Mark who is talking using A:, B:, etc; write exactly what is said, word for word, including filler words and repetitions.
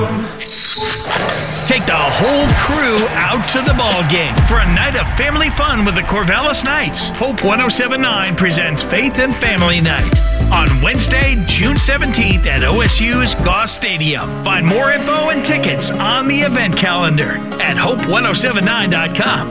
A: Take the whole crew out to the ball game for a night of family fun with the Corvallis Knights. Hope one oh seven point nine presents Faith and Family Night on Wednesday, June seventeenth at O S U's Goss Stadium. Find more info and tickets on the event calendar at hope one oh seven nine dot com.